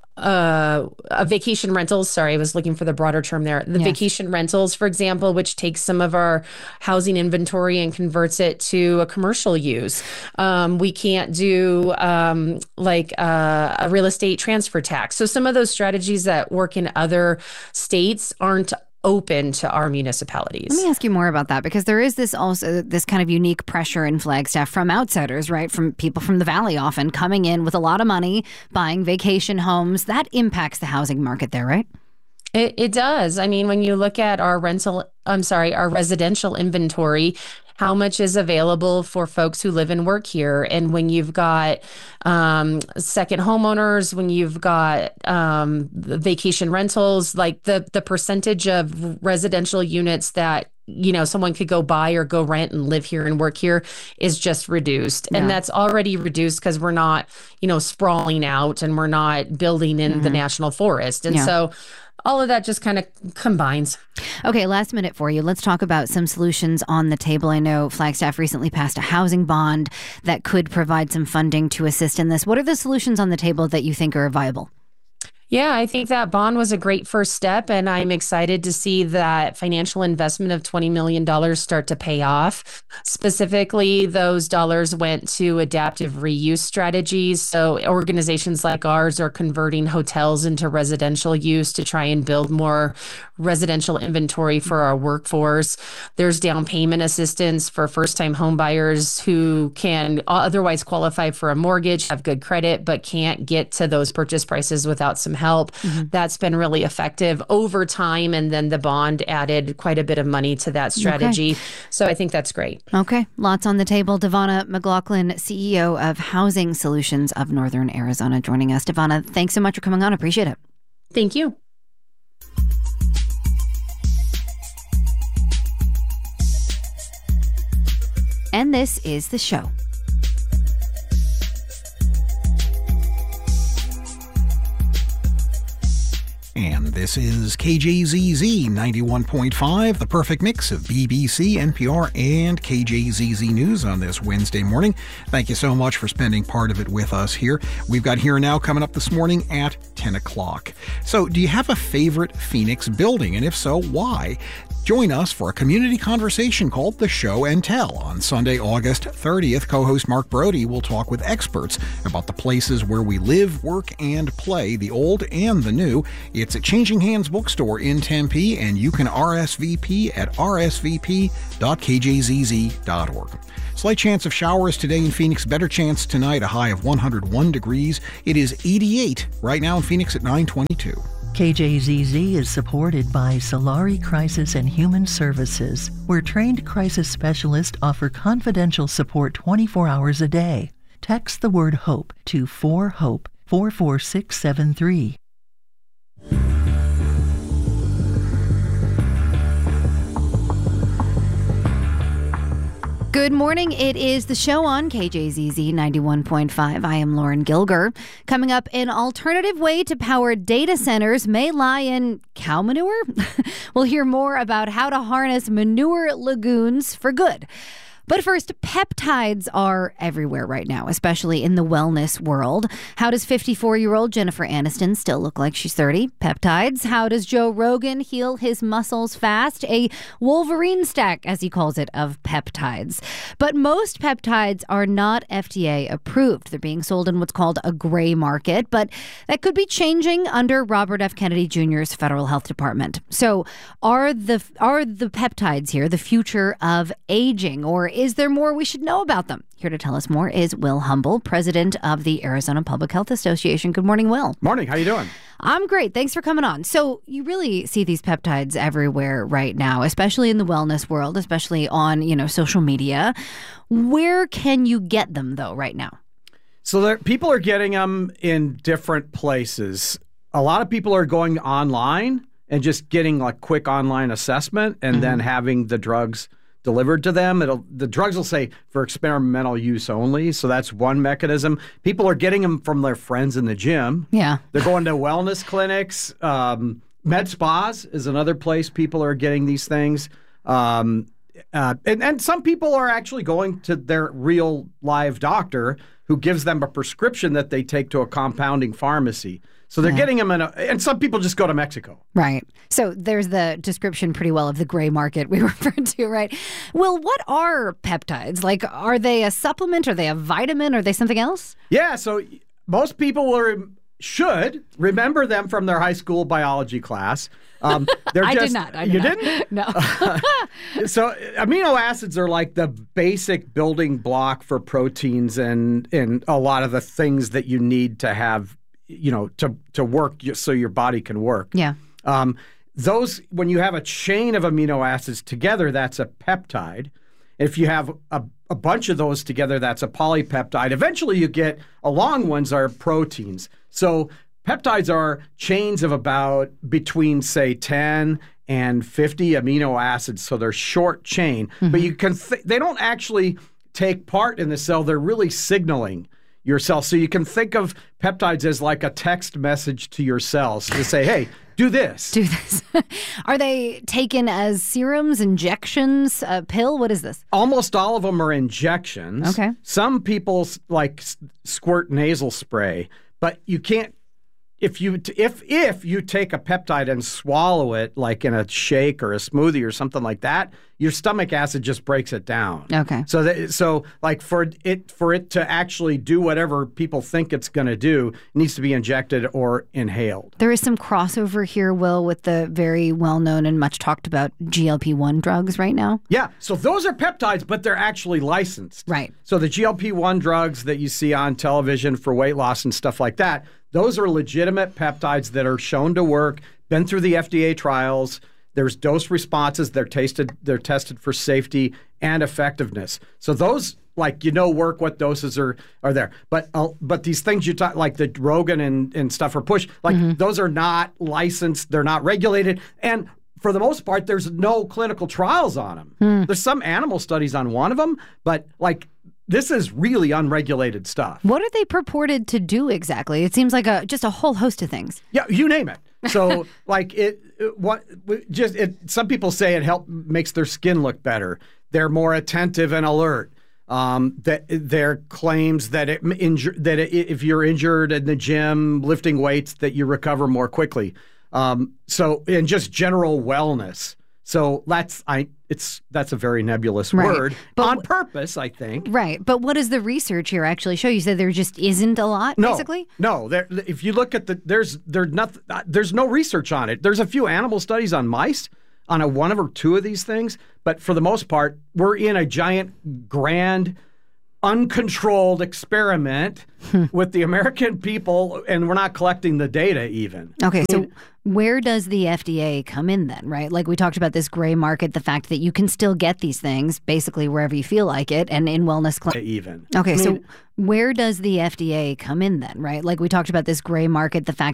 Uh, uh, vacation rentals. Sorry, I was looking for the broader term there. The yes. vacation rentals, for example, which takes some of our housing inventory and converts it to a commercial use. Um, we can't do um, like uh, a real estate transfer tax. So some of those strategies that work in other states aren't open to our municipalities. Let me ask you more about that, because there is this also this kind of unique pressure in Flagstaff from outsiders, right? From people from the Valley often coming in with a lot of money, buying vacation homes. That impacts the housing market there, right? It, it does. I mean, when you look at our rental, I'm sorry, our residential inventory, how much is available for folks who live and work here. And when you've got um, second homeowners, when you've got um, vacation rentals, like the the percentage of residential units that, you know, someone could go buy or go rent and live here and work here is just reduced. Yeah. And that's already reduced because we're not, you know, sprawling out and we're not building in mm-hmm. the national forest. And yeah. so all of that just kind of combines. Okay, last minute for you. Let's talk about some solutions on the table. I know Flagstaff recently passed a housing bond that could provide some funding to assist in this. What are the solutions on the table that you think are viable? Yeah, I think that bond was a great first step, and I'm excited to see that financial investment of twenty million dollars start to pay off. Specifically, those dollars went to adaptive reuse strategies. So organizations like ours are converting hotels into residential use to try and build more residential inventory for our workforce. There's down payment assistance for first-time home buyers who can otherwise qualify for a mortgage, have good credit, but can't get to those purchase prices without some help. Mm-hmm. That's been really effective over time. And then the bond added quite a bit of money to that strategy. Okay. So I think that's great. Okay. Lots on the table. Devonna McLaughlin, C E O of Housing Solutions of Northern Arizona, joining us. Devonna, thanks so much for coming on. Appreciate it. Thank you. And this is the show. And this is K J Z Z ninety-one point five, the perfect mix of B B C, N P R, and K J Z Z News on this Wednesday morning. Thank you so much for spending part of it with us here. We've got Here and Now coming up this morning at ten o'clock. So, do you have a favorite Phoenix building? And if so, why? Join us for a community conversation called The Show and Tell. On Sunday, August thirtieth, co-host Mark Brody will talk with experts about the places where we live, work, and play, the old and the new. It's at Changing Hands Bookstore in Tempe, and you can R S V P at r s v p dot k j z z dot org. Slight chance of showers today in Phoenix, better chance tonight, a high of one hundred one degrees. It is eighty-eight right now in Phoenix at nine twenty-two. K J Z Z is supported by Solari Crisis and Human Services, where trained crisis specialists offer confidential support twenty-four hours a day. Text the word HOPE to four HOPE four four six seven three. Good morning. It is the show on K J Z Z ninety-one point five. I am Lauren Gilger. Coming up, an alternative way to power data centers may lie in cow manure. We'll hear more about how to harness manure lagoons for good. But first, peptides are everywhere right now, especially in the wellness world. How does fifty-four-year-old Jennifer Aniston still look like she's thirty? Peptides. How does Joe Rogan heal his muscles fast? A Wolverine stack, as he calls it, of peptides. But most peptides are not F D A approved. They're being sold in what's called a gray market, but that could be changing under Robert F. Kennedy Junior's Federal Health Department. So are the, are the peptides here the future of aging, or is there more we should know about them? Here to tell us more is Will Humble, president of the Arizona Public Health Association. Good morning, Will. Morning. How you doing? I'm great. Thanks for coming on. So you really see these peptides everywhere right now, especially in the wellness world, especially on, you know, social media. Where can you get them, though, right now? So there, people are getting them in different places. A lot of people are going online and just getting like quick online assessment and mm-hmm. then having the drugs delivered to them. It'll, the drugs will say for experimental use only. So that's one mechanism. People are getting them from their friends in the gym. Yeah. They're going to wellness clinics. Um, med spas is another place people are getting these things. Um, uh, and, and some people are actually going to their real live doctor who gives them a prescription that they take to a compounding pharmacy. So they're yeah. getting them in a, and some people just go to Mexico. Right. So there's the description pretty well of the gray market we referred to, right? Well, what are peptides? Like, are they a supplement? Are they a vitamin? Are they something else? Yeah. So most people will re- should remember them from their high school biology class. Um, they're I just, did not. I did you not. didn't? No. So amino acids are like the basic building block for proteins and, and a lot of the things that you need to have, you know, to, to work so your body can work. Yeah. Um, those, when you have a chain of amino acids together, that's a peptide. If you have a, a bunch of those together, that's a polypeptide. Eventually you get, a long ones are proteins. So peptides are chains of about between, say, ten and fifty amino acids. So they're short chain, mm-hmm. but you can, th- they don't actually take part in the cell. They're really signaling your cells. So you can think of peptides as like a text message to your cells to say, hey, do this. Do this. Are they taken as serums, injections, a pill? What is this? Almost all of them are injections. Okay. Some people like squirt nasal spray, but you can't. If you if if you take a peptide and swallow it like in a shake or a smoothie or something like that, your stomach acid just breaks it down. Okay. So that so like for it for it to actually do whatever people think it's going to do, it needs to be injected or inhaled. There is some crossover here, Will, with the very well known and much talked about G L P one drugs right now. Yeah. So those are peptides, but they're actually licensed. Right. So the G L P one drugs that you see on television for weight loss and stuff like that, those are legitimate peptides that are shown to work, been through the F D A trials. There's dose responses. They're tasted. They're tested for safety and effectiveness. So those, like, you know, work what doses are, are there. But uh, but these things you talk, like the Rogan and, and stuff for push, like mm-hmm. those are not licensed. They're not regulated. And for the most part, there's no clinical trials on them. Hmm. There's some animal studies on one of them, but like this is really unregulated stuff. What are they purported to do exactly? It seems like a just a whole host of things. Yeah, you name it. So, like it, it, what just it, some people say it help makes their skin look better. They're more attentive and alert. Um, that their claims that it injure that it, if you're injured in the gym lifting weights, that you recover more quickly. Um, so, and just general wellness. So that's I. It's that's a very nebulous Right. word But on w- purpose, I think. Right. But what does the research here actually show? You said there just isn't a lot, No, basically? no. There, if you look at the there's there's nothing. There's no research on it. There's a few animal studies on mice on a one or two of these things, but for the most part, we're in a giant, grand, uncontrolled experiment with the American people, and we're not collecting the data even. Okay, I so mean, where does the F D A come in then, right? Like we talked about this gray market, the fact that you can still get these things basically wherever you feel like it and in wellness clinics. even. Okay, I so mean, where does the F D A come in then, right? Like we talked about this gray market, the fact